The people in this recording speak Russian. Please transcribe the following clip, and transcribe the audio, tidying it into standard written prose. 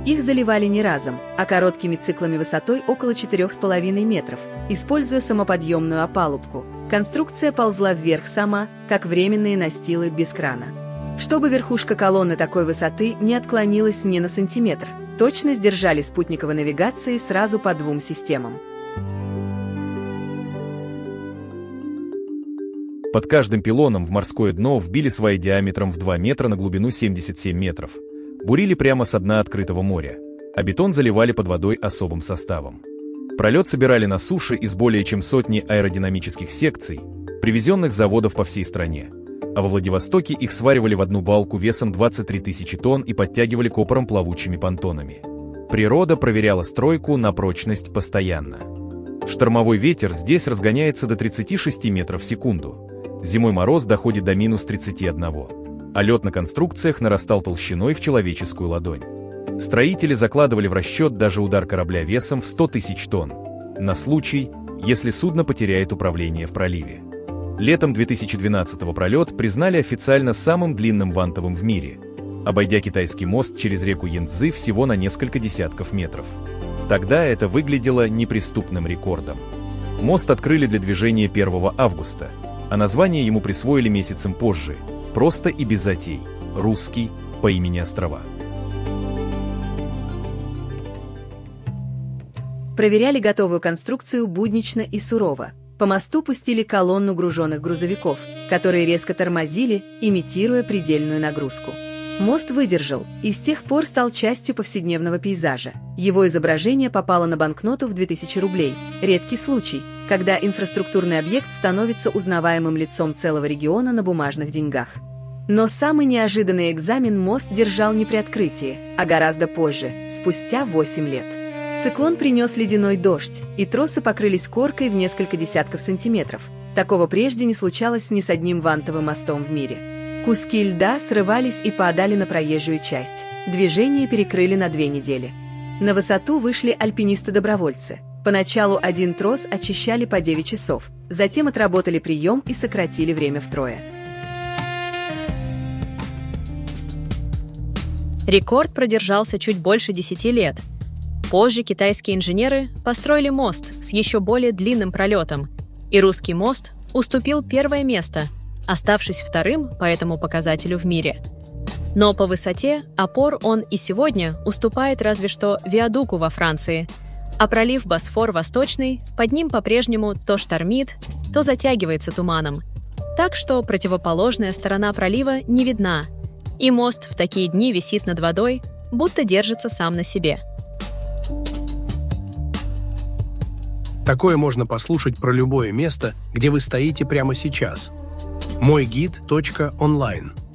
Их заливали не разом, а короткими циклами высотой около 4,5 метров, используя самоподъемную опалубку. Конструкция ползла вверх сама, как временные настилы без крана. Чтобы верхушка колонны такой высоты не отклонилась ни на сантиметр, точность держали спутниковой навигации сразу по 2 системам. Под каждым пилоном в морское дно вбили сваи диаметром в 2 метра на глубину 77 метров. Бурили прямо со дна открытого моря, а бетон заливали под водой особым составом. Пролет собирали на суше из более чем сотни аэродинамических секций, привезенных с заводов по всей стране. А во Владивостоке их сваривали в одну балку весом 23 тысячи тонн и подтягивали к опорам плавучими понтонами. Природа проверяла стройку на прочность постоянно. Штормовой ветер здесь разгоняется до 36 метров в секунду. Зимой мороз доходит до минус 31, а лед на конструкциях нарастал толщиной в человеческую ладонь. Строители закладывали в расчет даже удар корабля весом в 100 тысяч тонн, на случай, если судно потеряет управление в проливе. Летом 2012-го пролет признали официально самым длинным вантовым в мире, обойдя китайский мост через реку Янцзы всего на несколько десятков метров. Тогда это выглядело неприступным рекордом. Мост открыли для движения 1 августа, а название ему присвоили месяцем позже, просто и без затей – русский по имени острова. Проверяли готовую конструкцию буднично и сурово. По мосту пустили колонну груженных грузовиков, которые резко тормозили, имитируя предельную нагрузку. Мост выдержал и с тех пор стал частью повседневного пейзажа. Его изображение попало на банкноту в 2000 рублей. Редкий случай, когда инфраструктурный объект становится узнаваемым лицом целого региона на бумажных деньгах. Но самый неожиданный экзамен мост держал не при открытии, а гораздо позже, спустя 8 лет. Циклон принес ледяной дождь, и тросы покрылись коркой в несколько десятков сантиметров. Такого прежде не случалось ни с одним вантовым мостом в мире. Куски льда срывались и падали на проезжую часть. Движение перекрыли на 2 недели. На высоту вышли альпинисты-добровольцы. Поначалу один трос очищали по 9 часов, затем отработали прием и сократили время втрое. Рекорд продержался чуть больше 10 лет. Позже китайские инженеры построили мост с еще более длинным пролетом, и русский мост уступил 1 место, оставшись 2-м по этому показателю в мире. Но по высоте опор он и сегодня уступает разве что виадуку во Франции, а пролив Босфор-Восточный под ним по-прежнему то штормит, то затягивается туманом. Так что противоположная сторона пролива не видна, и мост в такие дни висит над водой, будто держится сам на себе. Такое можно послушать про любое место, где вы стоите прямо сейчас. Мойгид.онлайн